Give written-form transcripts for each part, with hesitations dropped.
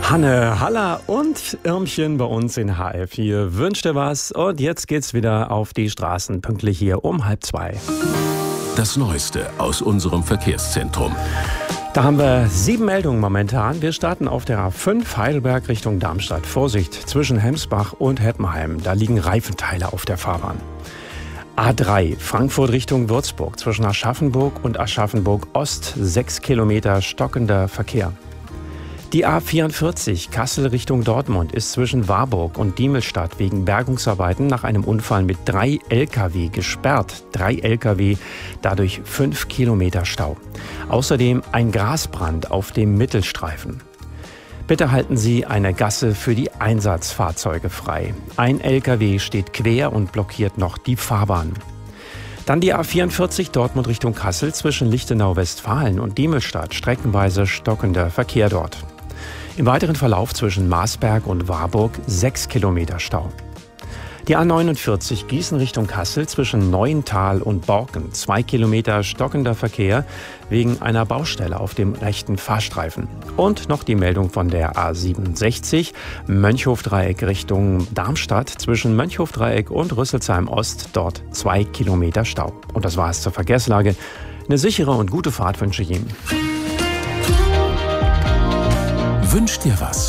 Hanne, Halla und Irmchen bei uns in HR4 wünscht dir was. Und jetzt geht's wieder auf die Straßen, pünktlich hier um 1:30. Das Neueste aus unserem Verkehrszentrum. Da haben wir 7 Meldungen momentan. Wir starten auf der A5 Heidelberg Richtung Darmstadt. Vorsicht, zwischen Hemsbach und Heppenheim. Da liegen Reifenteile auf der Fahrbahn. A3 Frankfurt Richtung Würzburg. Zwischen Aschaffenburg und Aschaffenburg Ost 6 Kilometer stockender Verkehr. Die A44 Kassel Richtung Dortmund ist zwischen Warburg und Diemelstadt wegen Bergungsarbeiten nach einem Unfall mit 3 Lkw gesperrt. 3 Lkw, dadurch 5 Kilometer Stau. Außerdem ein Grasbrand auf dem Mittelstreifen. Bitte halten Sie eine Gasse für die Einsatzfahrzeuge frei. Ein Lkw steht quer und blockiert noch die Fahrbahn. Dann die A44 Dortmund Richtung Kassel zwischen Lichtenau-Westfalen und Diemelstadt. Streckenweise stockender Verkehr dort. Im weiteren Verlauf zwischen Marsberg und Warburg 6 Kilometer Stau. Die A49 Gießen Richtung Kassel zwischen Neuental und Borken. 2 Kilometer stockender Verkehr wegen einer Baustelle auf dem rechten Fahrstreifen. Und noch die Meldung von der A67 Mönchhofdreieck Richtung Darmstadt. Zwischen Mönchhofdreieck und Rüsselsheim Ost dort 2 Kilometer Stau. Und das war's zur Verkehrslage. Eine sichere und gute Fahrt wünsche ich Ihnen. Wünsch dir was?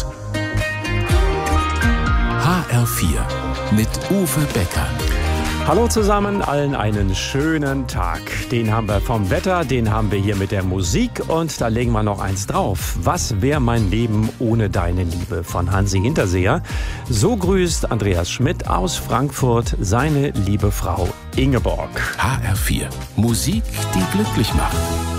HR4 mit Uwe Becker. Hallo zusammen, allen einen schönen Tag. Den haben wir vom Wetter, den haben wir hier mit der Musik und da legen wir noch eins drauf. Was wäre mein Leben ohne deine Liebe von Hansi Hinterseher? So grüßt Andreas Schmidt aus Frankfurt seine liebe Frau Ingeborg. HR4 Musik, die glücklich macht.